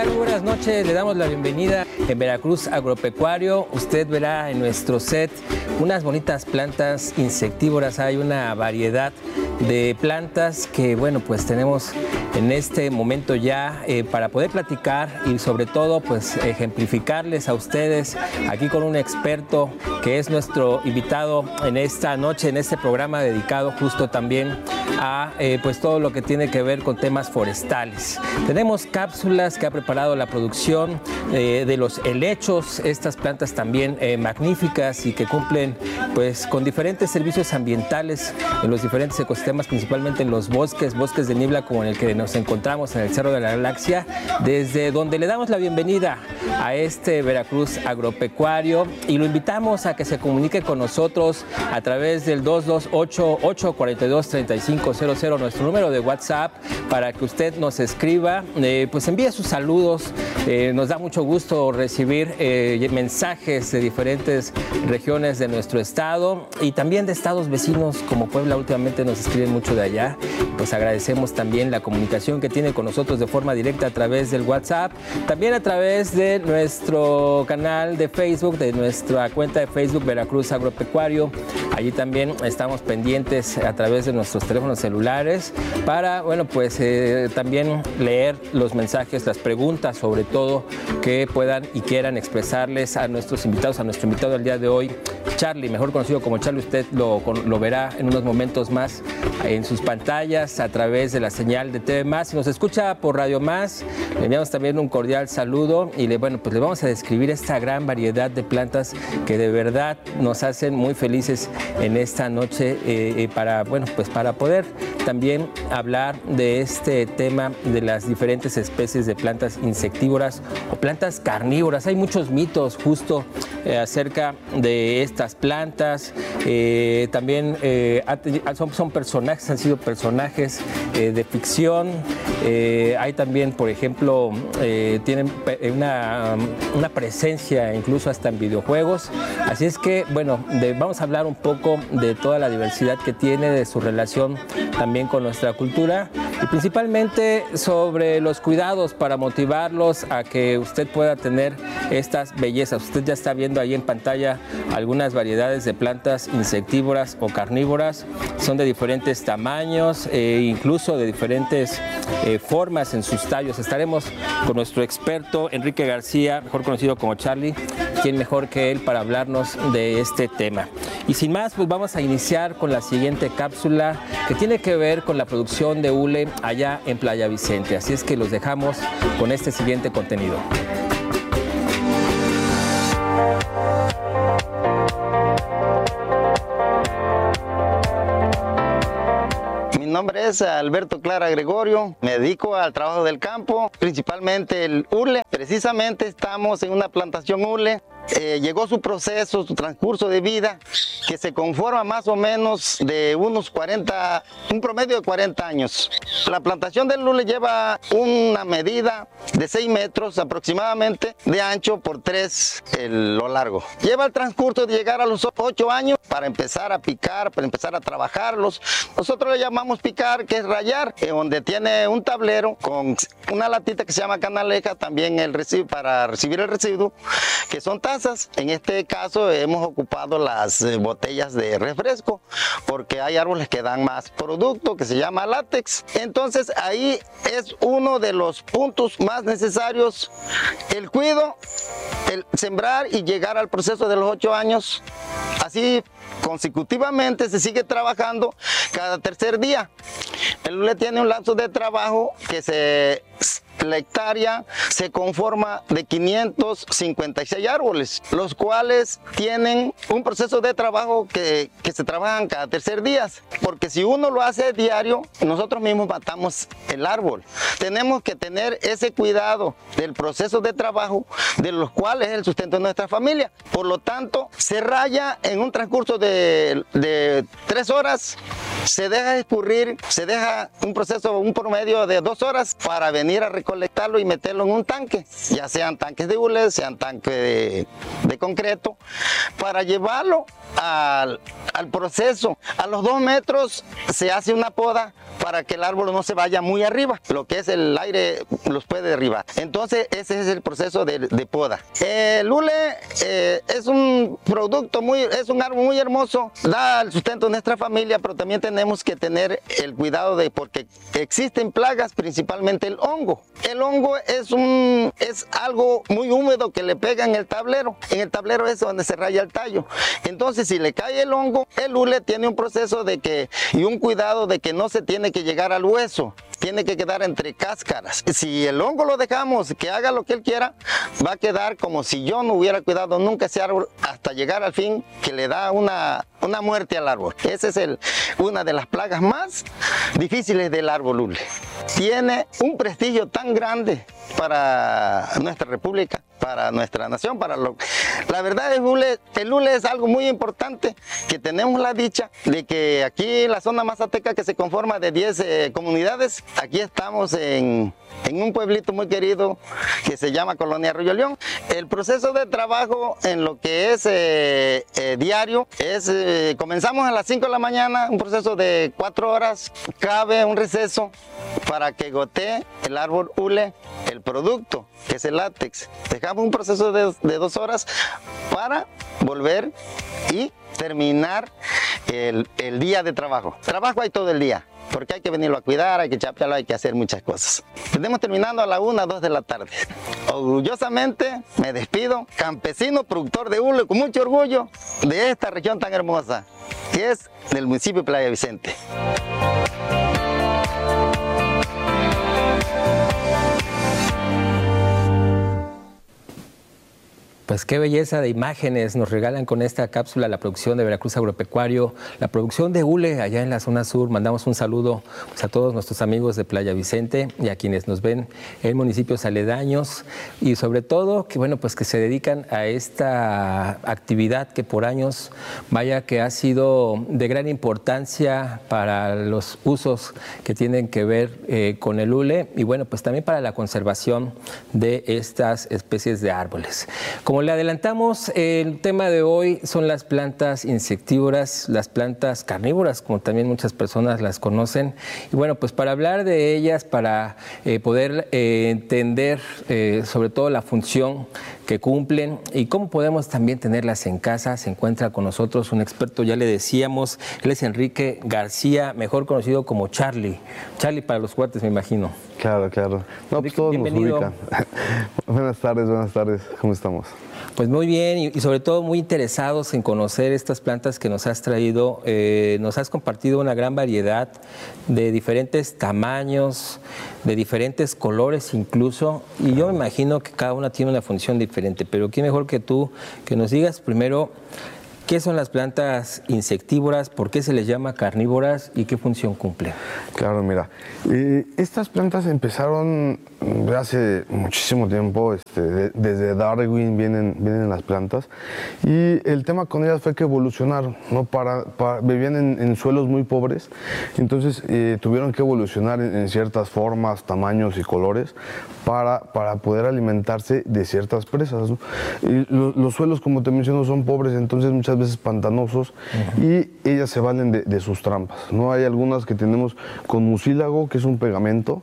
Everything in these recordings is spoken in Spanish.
tal? Muy buenas noches, le damos la bienvenida en Veracruz Agropecuario. Usted verá en nuestro set unas bonitas plantas insectívoras. Hay una variedad de plantas que, bueno, pues tenemos en este momento ya para poder platicar y sobre todo pues ejemplificarles a ustedes aquí con un experto que es nuestro invitado en esta noche, en este programa dedicado justo también a pues todo lo que tiene que ver con temas forestales. Tenemos cápsulas que ha preparado la producción de los helechos, estas plantas también magníficas y que cumplen pues con diferentes servicios ambientales en los diferentes ecosistemas, principalmente en los bosques de niebla como en el que nos encontramos en el Cerro de la Galaxia, desde donde le damos la bienvenida a este Veracruz Agropecuario y lo invitamos a que se comunique con nosotros a través del 228-842-3500, nuestro número de WhatsApp, para que usted nos escriba, pues envíe sus saludos. Nos da mucho gusto recibir mensajes de diferentes regiones de nuestro estado y también de estados vecinos como Puebla. Últimamente nos escriben mucho de allá. Pues agradecemos también la comunicación que tiene con nosotros de forma directa a través del WhatsApp, también a través de nuestro canal de Facebook, de nuestra cuenta de Facebook Veracruz Agropecuario. Allí también estamos pendientes a través de nuestros teléfonos celulares para, bueno, pues también leer los mensajes, las preguntas sobre todo que puedan y quieran expresarles a nuestros invitados, a nuestro invitado del día de hoy, Charlie, mejor conocido como Charlie. Usted lo verá en unos momentos más en sus pantallas a través de la señal de TV Más. Si nos escucha por Radio Más, le enviamos también un cordial saludo y le vamos a describir esta gran variedad de plantas que de verdad nos hacen muy felices en esta noche para poder también hablar de este tema de las diferentes especies de plantas insectívoras o plantas carnívoras. Hay muchos mitos justo acerca de estas plantas. También son personajes, han sido personajes de ficción. Hay también, por ejemplo, tienen una presencia incluso hasta en videojuegos. Así es que, bueno, vamos a hablar un poco de toda la diversidad que tiene, de su relación también con nuestra cultura y principalmente sobre los cuidados para motivarlos a que usted pueda tener estas bellezas. Usted ya está viendo ahí en pantalla algunas variedades de plantas insectívoras o carnívoras. Son de diferentes tamaños e incluso de diferentes formas en sus tallos. Estaremos con nuestro experto Enrique García, mejor conocido como Charlie. ¿Quién mejor que él para hablarnos de este tema? Y sin más, pues vamos a iniciar con la siguiente cápsula que tiene que ver con la producción de hule allá en Playa Vicente. Así es que los dejamos con este siguiente contenido. Mi nombre es Alberto Clara Gregorio, me dedico al trabajo del campo, principalmente el hule. Precisamente estamos en una plantación hule. Llegó su proceso, su transcurso de vida, que se conforma más o menos de un promedio de 40 años. La plantación del hule lleva una medida de 6 metros aproximadamente de ancho por 3 lo largo. Lleva el transcurso de llegar a los 8 años para empezar a picar, para empezar a trabajarlos. Nosotros le llamamos picar, que es rayar, donde tiene un tablero con una latita que se llama canaleja, también el residuo para recibir el residuo, que son tazas. En este caso hemos ocupado las botellas de refresco porque hay árboles que dan más producto, que se llama látex. Entonces ahí es uno de los puntos más necesarios, el cuidado, el sembrar y llegar al proceso de los 8 años. Así consecutivamente se sigue trabajando cada tercer día. El hule tiene un lapso de trabajo que la hectárea se conforma de 556 árboles, los cuales tienen un proceso de trabajo que se trabajan cada tercer día, porque si uno lo hace diario, nosotros mismos matamos el árbol. Tenemos que tener ese cuidado del proceso de trabajo, de los cuales es el sustento de nuestra familia. Por lo tanto, se raya en un transcurso de 3 horas, se deja escurrir, se deja un promedio de 2 horas para venir a recolectar recolectarlo y meterlo en un tanque, ya sean tanques de hule, sean tanques de concreto, para llevarlo al proceso. A los 2 metros se hace una poda para que el árbol no se vaya muy arriba, lo que es el aire los puede derribar. Entonces ese es el proceso de poda. El hule es un producto es un árbol muy hermoso, da el sustento a nuestra familia, pero también tenemos que tener el cuidado porque existen plagas, principalmente el hongo. El hongo es algo muy húmedo que le pega en el tablero. En el tablero es donde se raya el tallo. Entonces si le cae el hongo, el hule tiene un proceso y un cuidado de que no se tiene que llegar al hueso, tiene que quedar entre cáscaras. Si el hongo lo dejamos que haga lo que él quiera, va a quedar como si yo no hubiera cuidado nunca ese árbol hasta llegar al fin que le da una muerte al árbol. Esa es una de las plagas más difíciles del árbol hule. Tiene un prestigio tan grande para nuestra república, para nuestra nación, la verdad el hule es algo muy importante, que tenemos la dicha de que aquí en la zona mazateca, que se conforma de 10 comunidades, aquí estamos en un pueblito muy querido que se llama Colonia Arroyo León. El proceso de trabajo en lo que es diario comenzamos a las 5 de la mañana, un proceso de 4 horas, cabe un receso para que gotee el árbol hule el producto, que es el látex. Dejamos un proceso de 2 horas para volver y terminar el día de trabajo. Trabajo hay todo el día, porque hay que venirlo a cuidar, hay que chapearlo, hay que hacer muchas cosas. Tenemos terminando a la 1, 2 de la tarde. Orgullosamente me despido, campesino, productor de hule, con mucho orgullo de esta región tan hermosa, que es del municipio de Playa Vicente. Pues qué belleza de imágenes nos regalan con esta cápsula la producción de Veracruz Agropecuario, la producción de hule allá en la zona sur. Mandamos un saludo pues, a todos nuestros amigos de Playa Vicente y a quienes nos ven en municipios aledaños y sobre todo que bueno pues que se dedican a esta actividad que por años vaya que ha sido de gran importancia para los usos que tienen que ver con el hule y bueno pues también para la conservación de estas especies de árboles. Como le adelantamos, el tema de hoy son las plantas insectívoras, las plantas carnívoras, como también muchas personas las conocen. Y bueno, pues para hablar de ellas, para poder entender sobre todo la función que cumplen y cómo podemos también tenerlas en casa, se encuentra con nosotros un experto, ya le decíamos, él es Enrique García, mejor conocido como Charlie. Charlie para los cuates, me imagino. Claro, claro. No, pues todos nos ubican. Buenas tardes, ¿cómo estamos? Pues muy bien y sobre todo muy interesados en conocer estas plantas que nos has traído. Nos has compartido una gran variedad de diferentes tamaños, de diferentes colores incluso, y yo me imagino que cada una tiene una función diferente, pero qué mejor que tú que nos digas primero ¿qué son las plantas insectívoras? ¿Por qué se les llama carnívoras? ¿Y qué función cumplen? Claro, mira, estas plantas empezaron hace muchísimo tiempo, desde Darwin vienen las plantas, y el tema con ellas fue que evolucionaron, ¿no? Vivían en suelos muy pobres, entonces tuvieron que evolucionar en ciertas formas, tamaños y colores para poder alimentarse de ciertas presas, ¿no? Y los suelos, como te menciono, son pobres, entonces muchas veces pantanosos, y ellas se valen de sus trampas, ¿no? Hay algunas que tenemos con mucílago, que es un pegamento,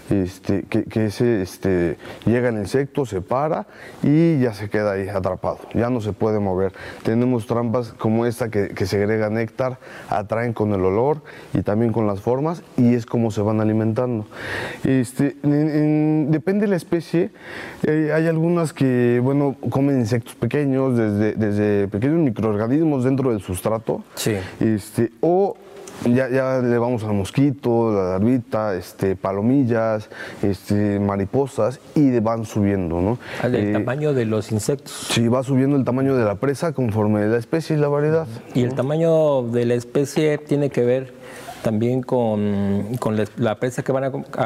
que llega el insecto, se para y ya se queda ahí atrapado, ya no se puede mover. Tenemos trampas como esta que segrega néctar, atraen con el olor y también con las formas, y es como se van alimentando. Depende de la especie, hay algunas que, bueno, comen insectos pequeños, desde pequeños microorganismos dentro del sustrato, sí. O ya le vamos al mosquito, la larvita, palomillas, mariposas, y van subiendo, ¿no? ¿El tamaño de los insectos? Sí, va subiendo el tamaño de la presa conforme la especie y la variedad. ¿Y el tamaño de la especie tiene que ver también con la presa que van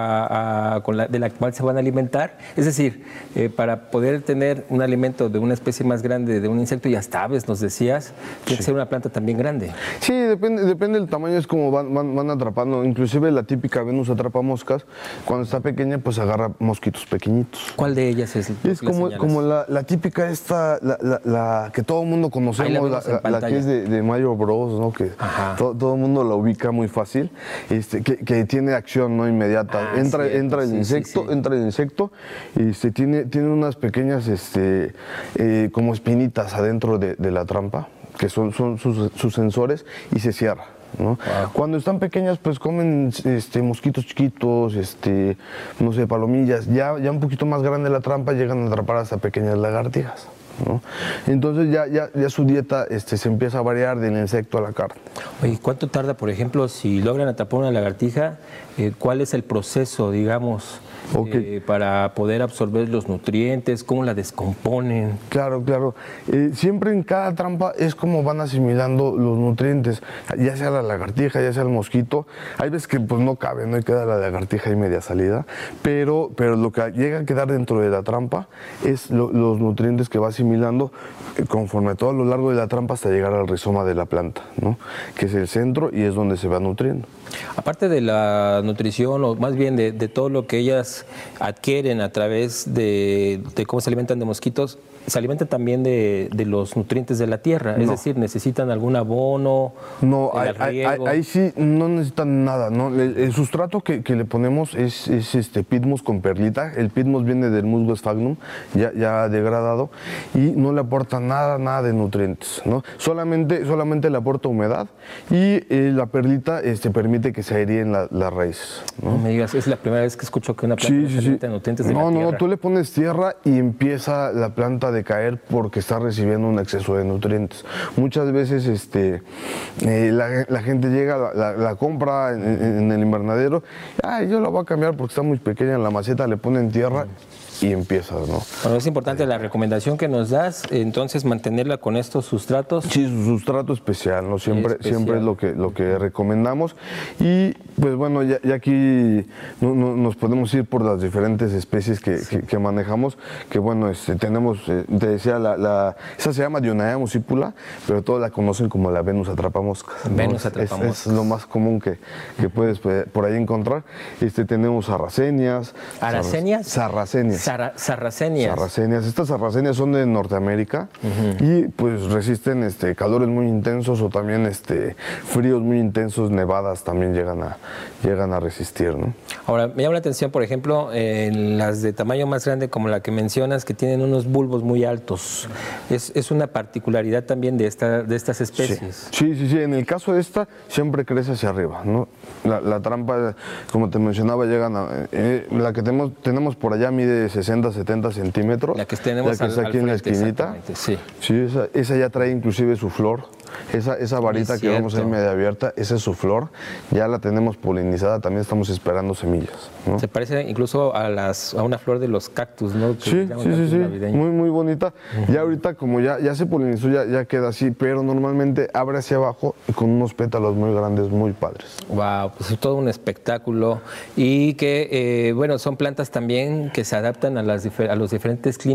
de la cual se van a alimentar. Es decir, para poder tener un alimento de una especie más grande, de un insecto y hasta aves, nos decías, tiene que ser una planta también grande. Sí, depende del tamaño, es como van atrapando. Inclusive la típica Venus atrapa moscas, cuando está pequeña pues agarra mosquitos pequeñitos. ¿Cuál de ellas es? Es como la típica esta, la que todo el mundo conocemos, la que es de Mario Bros, ¿no? Que todo el mundo la ubica muy fácil, que tiene acción no inmediata. Entra el insecto, tiene unas pequeñas como espinitas adentro de la trampa, que son sus sensores, y se cierra, ¿no? Wow. Cuando están pequeñas pues comen mosquitos chiquitos, no sé, palomillas. Ya un poquito más grande la trampa, llegan a atrapar hasta pequeñas lagartijas, ¿no? Entonces ya su dieta se empieza a variar del insecto a la carne. Oye, ¿cuánto tarda, por ejemplo, si logran atrapar una lagartija? ¿Cuál es el proceso, digamos, para poder absorber los nutrientes? ¿Cómo la descomponen? Claro. Siempre en cada trampa es como van asimilando los nutrientes, ya sea la lagartija, ya sea el mosquito. Hay veces que pues no cabe, no queda la lagartija y media salida, pero lo que llega a quedar dentro de la trampa es los nutrientes que va asimilando conforme todo a lo largo de la trampa hasta llegar al rizoma de la planta, ¿no? Que es el centro y es donde se va nutriendo. Aparte de la nutrición, o más bien de todo lo que ellas adquieren a través de cómo se alimentan de mosquitos, se alimentan también de los nutrientes de la tierra, es decir, ¿necesitan algún abono? No, ahí sí no necesitan nada, ¿no? El sustrato que le ponemos es Pitmus con perlita. El Pitmus viene del musgo sphagnum, ya degradado, y no le aporta nada de nutrientes, ¿no? Solamente le aporta humedad, y la perlita permite que se airíen las raíces, ¿no? No me digas, es la primera vez que escucho que una planta se alimenta de nutrientes de la tierra. No, tú le pones tierra y empieza la planta a decaer porque está recibiendo un exceso de nutrientes. Muchas veces la gente llega, la compra en el invernadero, yo la voy a cambiar porque está muy pequeña en la maceta, le ponen tierra y empiezas, ¿no? Bueno, es importante la recomendación que nos das, entonces mantenerla con estos sustratos. Sí, su sustrato especial, ¿no? Siempre es lo que recomendamos. Y pues bueno, ya aquí nos podemos ir por las diferentes especies que manejamos, que bueno, tenemos, te decía, esa se llama Dionaea muscipula, pero todos la conocen como la Venus atrapamoscas, ¿no? Venus atrapamoscas. Es lo más común que puedes por ahí encontrar. Tenemos sarracenias. ¿Aracenias? Sarracenias. Sarracenias. Estas sarracenias son de Norteamérica y pues resisten calores muy intensos o también fríos muy intensos, nevadas también llegan a resistir, ¿no? Ahora, me llama la atención, por ejemplo, en las de tamaño más grande, como la que mencionas, que tienen unos bulbos muy altos. Es una particularidad también de estas especies. Sí. En el caso de esta, siempre crece hacia arriba, ¿no? La trampa, como te mencionaba, la que tenemos por allá mide 60-70 centímetros. La que tenemos está aquí en la esquinita. Sí, esa ya trae inclusive su flor. Esa varita que vemos ahí media abierta, esa es su flor. Ya la tenemos polinizada, también estamos esperando semillas, ¿no? Se parece incluso a una flor de los cactus, ¿no? Sí. Muy bonita. Ya ahorita como ya se polinizó, ya queda así, pero normalmente abre hacia abajo y con unos pétalos muy grandes, muy padres. Wow, pues es todo un espectáculo. Y que, bueno, son plantas también que se adaptan a los diferentes climas.